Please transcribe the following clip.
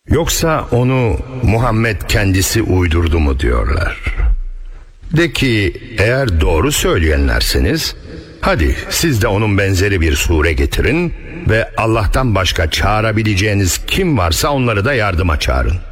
Yoksa onu Muhammed kendisi uydurdu mu diyorlar. De ki, eğer doğru söyleyenlerseniz, hadi siz de onun benzeri bir sure getirin ve Allah'tan başka çağırabileceğiniz kim varsa onları da yardıma çağırın.